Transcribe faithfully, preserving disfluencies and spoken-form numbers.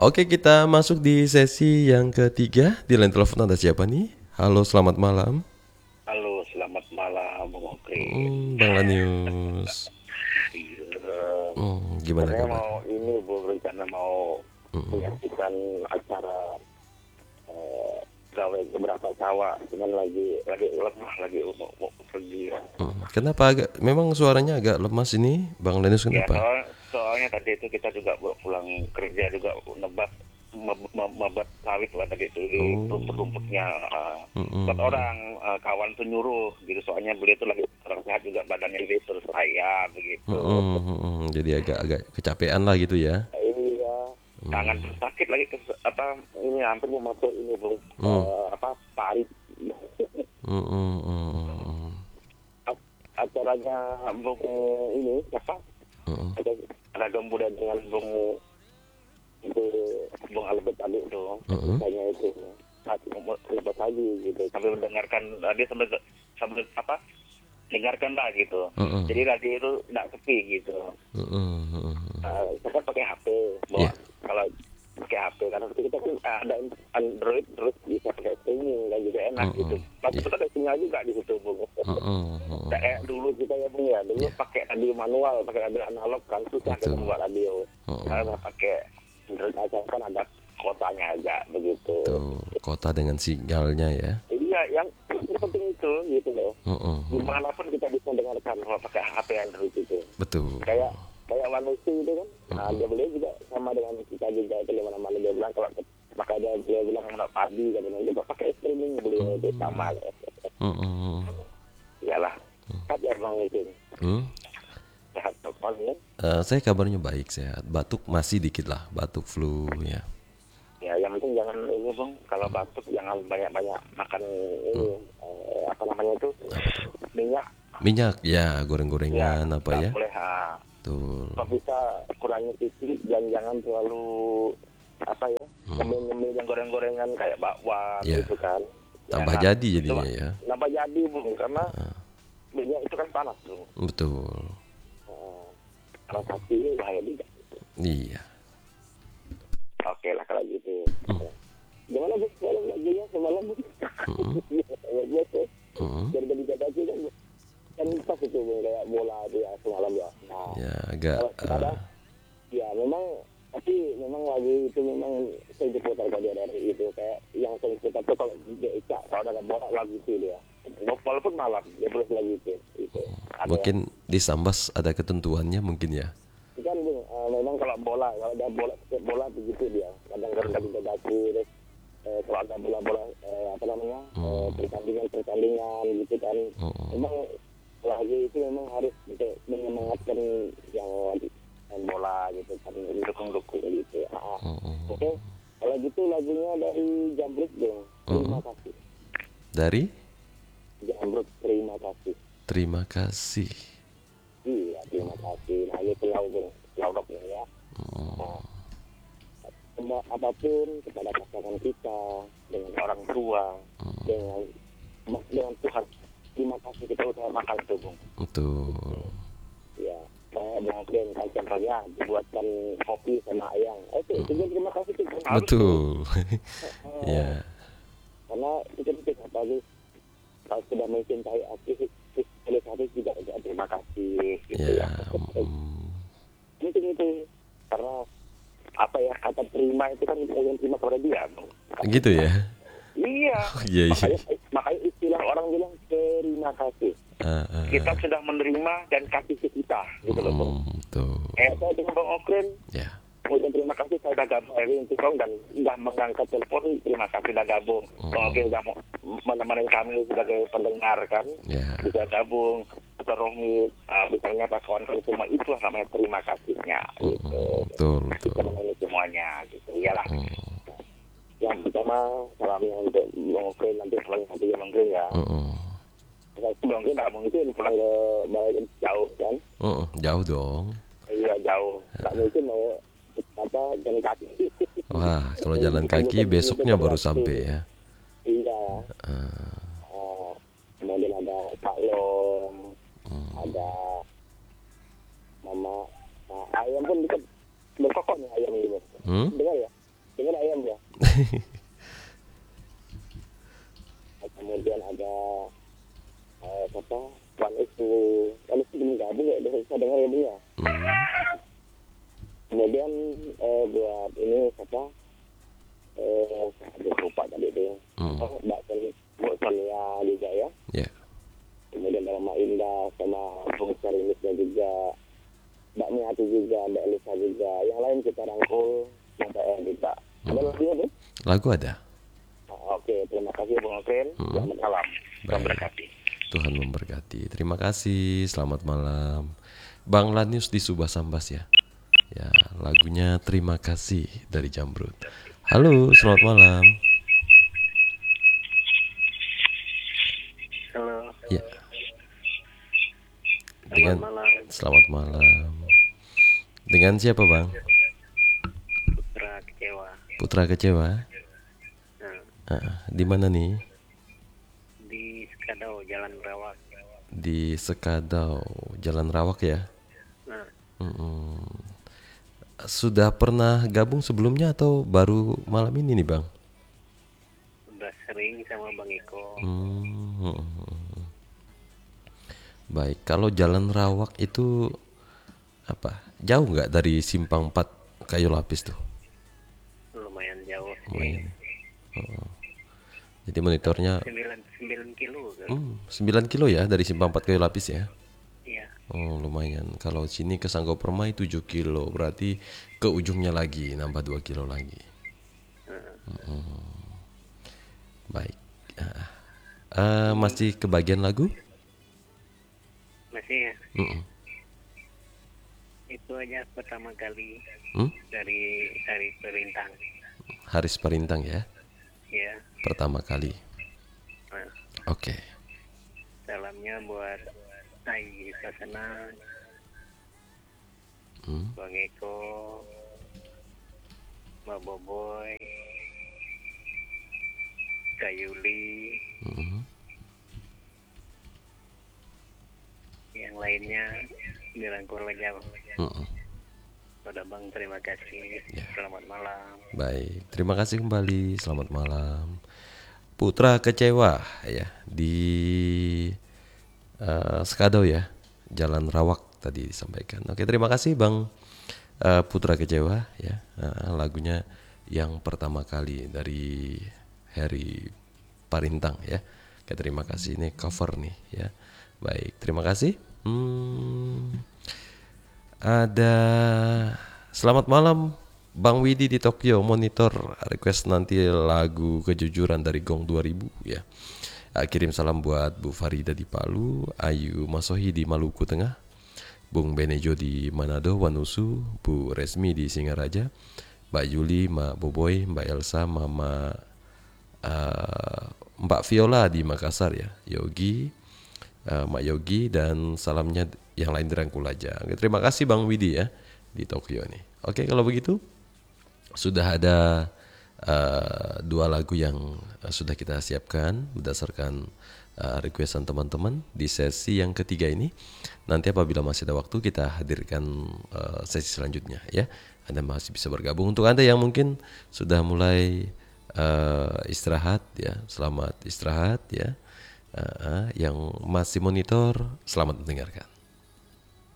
Oke, kita masuk di sesi yang ketiga. Di line telepon ada siapa nih? Halo, selamat malam. Halo, selamat malam, Bung Okrin. Hmm, Bang Lanius. Iya, Hmm, gimana sebenarnya kabar? mau ini, Bung, rencana mau Hmm, menyaksikan acara eh, gawe beberapa sawah, cuman lagi lagi lemah, lagi mau, mau pergi. hmm. Kenapa agak? Memang suaranya agak lemas ini, Bang Lanius Ya, kenapa? soal, soalnya tadi itu kita juga bawa pulang kerja juga nebak mem- mem- membuat sawit lah tadi itu di Oh, rumput-rumputnya uh, buat hmm, orang uh, kawan tuh nyuruh gitu, soalnya beliau tuh lagi kurang sehat juga badannya gitu, terus saya hmm, begitu. hmm. Jadi agak-agak kecapean lah gitu ya. Iya, tangan Hmm, sakit lagi ke apa ini hampir mau masuk ini bung hmm, eh, apa parit. hmm, hmm, hmm, A- acaranya bung ini apa hmm, ada ada gamburan dengan bung itu bung Albert tadi itu hmm, hmm, misalnya itu saat mau lepas lagi gitu sambil mendengarkan eh, dia sambil sambil apa dengarkan lah gitu, hmm, jadi radio itu tidak sepi gitu. hmm, hmm, hmm. Uh, saya kan pakai H P, bawa Ya. kalau pakai H P karena kita kan ada Android terus bisa pakai streaming dan juga enak Hmm, gitu. hmm. Tapi Ya. itu ada sinyal juga di situ bung. Hmm, hmm, hmm. Kayak dulu kita ya bung ya, dulu Ya, pakai radio manual, pakai radio analog kan susah kita betul. membuat radio. Hmm, hmm. Karena pakai Android aja kan ada kotanya aja begitu. Tuh, kota dengan sinyalnya ya. Iya, yang penting itu gitu loh. Hmm, hmm, hmm. Dimanapun kita bisa dengarkan kalau pakai H P Android itu. Betul. kayak kayak manusia itu kan, nah Mm-mm. dia beliau juga sama dengan kita juga itu di mana-mana dia bilang kalau maka dia beliau bilang nggak padi kan dia juga pakai streaming beliau itu sama ya. Mm-mm. Iyalah, kan ya bang itu Hmm? sehat total ya. Eh, saya kabarnya baik, sehat. Batuk masih dikit lah, batuk flu ya. Ya yang penting jangan ini bang, kalau batuk jangan banyak-banyak makan ini eh, apa namanya itu Apa tuh? minyak Minyak ya, ya, goreng-gorengan apa nggak ya? boleh ha. Tuh. Kalau bisa kurangi titik dan jangan terlalu apa ya ngemil-ngemil yang goreng-gorengan kayak bakwan Ya, gitu kan. Ya, tambah nah, jadi itu jadinya ya. kenapa jadi bung karena minyak itu kan panas bung. Betul. Nah, kalau kaki bahaya juga. Iya. Oke lah kalau gitu. Gimana bung semalam lagi ya semalam bung? Mm-mm. Ya biasa. Mm-mm. Dari tadi kata sih kan kan pas itu bung kayak bola itu ya semalam ya. Nah Ya, agak kalau eh, ada ya memang tapi memang lagi itu memang saya diputar kalau dia dari itu kayak yang saya putar tuh kalau dia ikat kalau ada bola lagi itu dia walaupun malam dia terus lagi itu itu ada mungkin di Sambas ada ketentuannya mungkin ya. kan bung eh, memang kalau bola kalau ada bola setiap bola begitu dia kadang-kadang kita daki terus eh, kalau ada bola-bola eh, apa namanya eh, pertandingan pertandingan gitu kan Mm-mm. memang lagi itu memang harus untuk menyemangatkan yang main bola gitu kan dukung-dukung gitu. Ah, Mm-mm. oke kalau gitu lagunya dari Jamrut dong, terima Mm-mm. kasih. Dari Jamrut terima kasih. terima kasih. Iya terima kasih. Nah ini pulau dong, pulau rocknya ya. Nah, semua apapun kepada pasangan kita dengan orang tua dengan dengan Tuhan, terima kasih kita udah makan tuh bung. Betul. Ya saya mungkin kan contohnya dibuatkan kopi sama ayam itu itu terima kasih tuh Bung. Harus tuh. Betul. Eh, Ya. karena itu kita tadi kalau sudah mencintai artis oleh artis juga ada terima kasih gitu Ya. ya mm, penting itu karena apa ya kata terima itu kan yang terima kepada dia Bung. Gitu ya. Iya Iya, iya. makanya makanya istilah orang bilang terima kasih Ah, ah, kita sudah menerima dan kasih ke kita gitu loh Bung. mm, Tuh. Eh saya dengan Bang Okren Ya. ucapkan terima kasih saya sudah gabung hari ini Kong, dan sudah mengangkat telepon. Terima kasih sudah gabung. Bang Okren sudah mau menemani kami sebagai pendengar kan. Ya. Bisa gabung atau Rohmi uh, misalnya pas kawan-kawan semua itu namanya terima kasihnya gitu. Mm, Betul, betul. Kita menemani semuanya gitu. Iyalah. Mm, Yang pertama salamnya untuk Bang Okren nanti pulang nanti ya Bang Okren ya. mm, Saya Bang Okren tak mungkin pulang ke balik jauh kan. mm, Jauh dong. Iya jauh. Tak mungkin mau apa jalan kaki. Wah, kalau jalan kaki besoknya baru sampai ya. Iya. Ah, Oh, kemudian ada Pak Long, ada Mama. Nah, ayam pun dekat berkokok nih ayam ini. hmm? Dengar ya? Kemudian ada eh, apa One Isu One Isu belum gabung ya, udah bisa dengar ya Bu ya. Hmm. Kemudian eh, buat ini apa eh saya lupa tadi itu Hmm. oh, Mbak Son- Bu Sonia juga ya. Ya. Kemudian ada Mbak Indah sama Bung Serimisnya juga, Mbak Miati juga, Mbak Elisa juga. Yang lain kita rangkul sampai eh, kita. Ada lagunya Bu? Lagu ada. Ah, Oke, terima kasih Bung Alvin. Selamat malam. Selamat Baik. berkati. Tuhan memberkati. Terima kasih. Selamat malam. Bang Lanius di Subah Sambas ya. Ya, lagunya Terima Kasih dari Jamrut. Halo, selamat malam. Halo. Ya. Dengan malam. selamat malam. Dengan siapa, Bang? Putra kecewa. Putra Kecewa. Nah, Ah, di mana nih? di Sekadau Jalan Rawak. Di Sekadau, Jalan Rawak ya. Nah, Mm-mm. Sudah pernah gabung sebelumnya atau baru malam ini nih, Bang? udah sering sama Bang Iko. Hmm. Baik, kalau Jalan Rawak itu apa? Jauh nggak dari Simpang empat Kayu Lapis tuh? Lumayan jauh sih. Lumayan. Oh. Jadi monitornya sembilan sembilan kilo kan. hmm, sembilan kilo ya dari Simpang empat Kayu Lapis ya. Iya. Oh, lumayan. Kalau sini ke Sanggo Permai tujuh kilo, berarti ke ujungnya lagi nambah dua kilo lagi. Mm-mm. Baik. Ah. Ah, masih kebagian lagu? Masih ya. Mm-mm. Itu aja pertama kali Hmm? dari dari Perintang. Haris Perintang ya, Ya. pertama kali. Nah, Oke. salamnya buat Ai Sasana, Hmm. Bang Eko, Mbak Boboy, Kak Yuli, Mm. yang lainnya dirangkul aja. Mm-mm. Pada Bang, terima kasih. Selamat malam. Baik, terima kasih kembali. Selamat malam. Putra Kecewa ya di eh, Sekadau ya, Jalan Rawak tadi disampaikan. Oke, terima kasih Bang eh, Putra Kecewa ya. Eh, lagunya yang pertama kali dari Harry Parintang ya. Oke, terima kasih, ini cover nih ya. Baik, terima kasih. Hmm, ada selamat malam Bang Widi di Tokyo, monitor request nanti lagu Kejujuran dari Gong dua ribu ya. Ah, kirim salam buat Bu Farida di Palu, Ayu Masohi di Maluku Tengah, Bung Benejo di Manado, Wanusu, Bu Resmi di Singaraja, Mbak Yuli, Mbak Boboy, Mbak Elsa, Mama uh, Mbak Viola di Makassar ya, Yogi, uh, Mak Yogi, dan salamnya yang lain dirangkul aja. Oke, terima kasih Bang Widi ya di Tokyo nih. Oke, kalau begitu sudah ada uh, dua lagu yang uh, sudah kita siapkan berdasarkan uh, requestan teman-teman di sesi yang ketiga ini. Nanti apabila masih ada waktu kita hadirkan uh, sesi selanjutnya ya. Anda masih bisa bergabung. Untuk Anda yang mungkin sudah mulai uh, istirahat ya, selamat istirahat ya. Uh, uh, yang masih monitor, selamat mendengarkan.